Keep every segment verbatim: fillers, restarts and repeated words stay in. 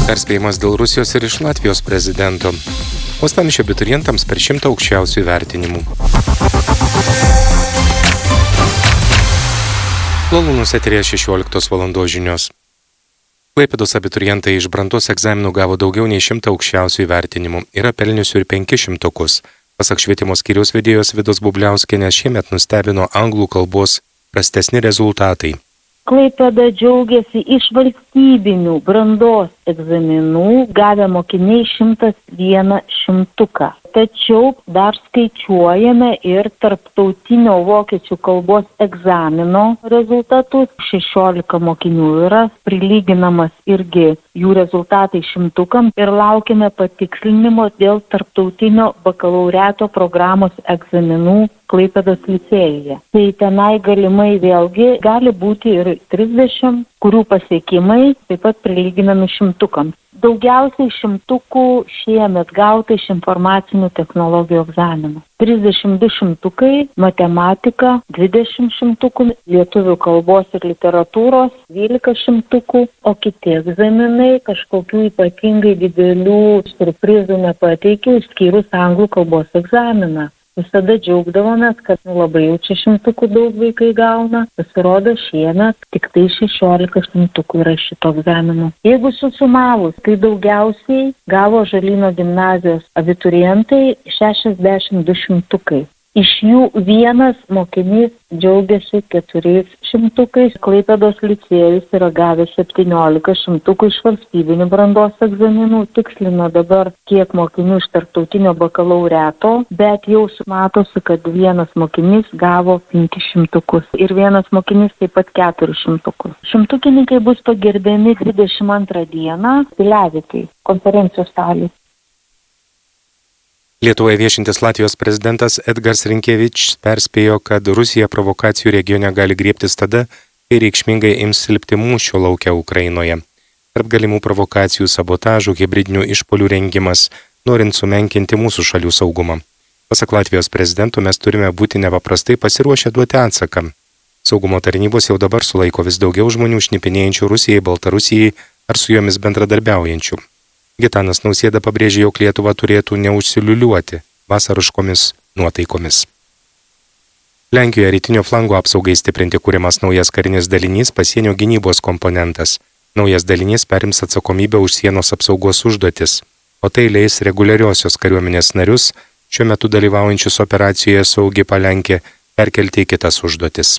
Perspėjimas dėl Rusijos ir iš Latvijos prezidento. Uostamiesčio abiturientams per šimtą aukščiausių įvertinimų. Lalūnus eteryje šešioliktos valandos žinios. Klaipėdos abiturientai iš brandos egzaminų gavo daugiau nei šimtą aukščiausių įvertinimų. Yra pelniusių ir penkis šimtukus. Pasak švietimo skyriaus vedėjos Vidos Bubliauskienės, šiemet nustebino anglų kalbos prastesni rezultatai. Klaipėda džiaugiasi iš valstybinių brandos egzaminų gavę mokiniai šimtas vieną šimtuką. Tačiau dar skaičiuojame ir tarptautinio vokiečių kalbos egzamino rezultatus. šešiolika mokinių yra prilyginamas irgi jų rezultatai šimtukam ir laukime patikslinimo dėl tarptautinio bakalaureato programos egzaminų Klaipėdos licėjuje. Tai tenai galimai vėlgi gali būti ir trisdešimt, kurių pasiekimai taip pat prilyginami šimtukams. Daugiausiai šimtukų šiemet gauta iš informacinių technologijų egzaminų. trisdešimt du šimtukai, matematika, dvidešimt šimtukų, lietuvių kalbos ir literatūros, dvylika šimtukų, o kiti egzaminai kažkokių ypatingai didelių surprizų nepateikė, išskyrus anglų kalbos egzaminą. Visada džiaugdavomės, kad labai jau čia šimtukų daug vaikai gauna. Pasirodo šiemet tik tai šešiolika šimtukų yra šito egzamino. Jeigu susumavus, tai daugiausiai gavo Žalyno gimnazijos abiturientai šešiasdešimt du šimtukai. Iš jų vienas mokinys džiaugiasi keturiais šimtukais. Klaipėdos licėjus yra gavęs septyniolika šimtukų iš valstybinių brandos egzaminų. Tikslino dabar kiek mokinių iš tarptautinio bakalaureato, bet jau matosi, kad vienas mokinys gavo penkis šimtukus ir vienas mokinys taip pat keturis šimtukus. Šimtukininkai bus pagerbiami dvidešimt antrą dieną Piliavietėj, konferencijos salėje. Lietuvoje viešintis Latvijos prezidentas Edgars Rinkevičius perspėjo, kad Rusija provokacijų regione gali griebtis tada, kai reikšmingai ims silpti mūšio lauke Ukrainoje. Tarp galimų provokacijų sabotažų, hibridinių išpolių rengimas, norint sumenkinti mūsų šalių saugumą. Pasak Latvijos prezidento, mes turime būti nepaprastai pasiruošę duoti atsaką. Saugumo tarnybos jau dabar sulaiko vis daugiau žmonių šnipinėjančių Rusijai, Baltarusijai ar su jomis bendradarbiaujančių. Gitanas Nausėda pabrėžė, jog Lietuva turėtų neužsiliuliuoti vasariškomis nuotaikomis. Lenkijoje rytinio flango apsaugai stiprinti kūrimas naujas karinis dalinys pasienio gynybos komponentas. Naujas dalinys perims atsakomybę už sienos apsaugos užduotis, o tai leis reguliariosios kariuomenės narius, šiuo metu dalyvaujančius operacijoje Saugi Palenkė, perkelti į kitas užduotis.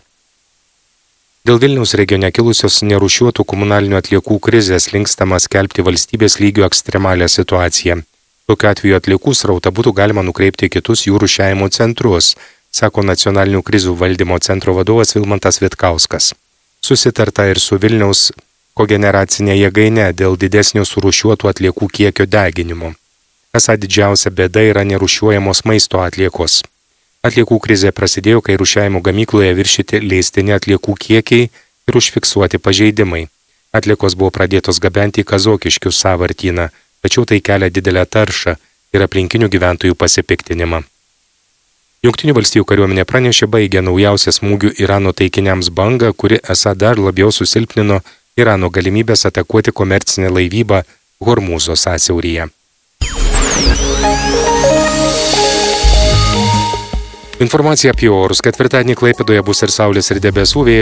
Dėl Vilniaus regione kilusios nerūšiuotų komunalinių atliekų krizės linkstama skelbti valstybės lygio ekstremalią situaciją. Tokiu atveju atliekų srautą būtų galima nukreipti į kitus jų rūšiavimo centrus, sako Nacionalinių krizių valdymo centro vadovas Vilmantas Vitkauskas. Susitarta ir su Vilniaus kogeneracinė jėgaine dėl didesnio surūšiuotų atliekų kiekio deginimo. Esą didžiausia bėda yra nerūšiuojamos maisto atliekos. Atliekų krizė prasidėjo, kai rūšiavimo gamykloje viršyti leistini atliekų kiekiai ir užfiksuoti pažeidimai. Atliekos buvo pradėtos gabenti į Kazokiškių sąvartyną, tačiau tai kelia didelę taršą ir aplinkinių gyventojų pasipiktinimą. Jungtinių valstijų kariuomenė pranešė baigę naujausią smūgių Irano taikiniams bangą, kuri esą dar labiau susilpnino Irano galimybės atakuoti komercinę laivybą Hormūzo sąsiauryje. Informacija apie orus. Ketvirtadienį Klaipėdoje bus ir saulės ir debesų, vėjas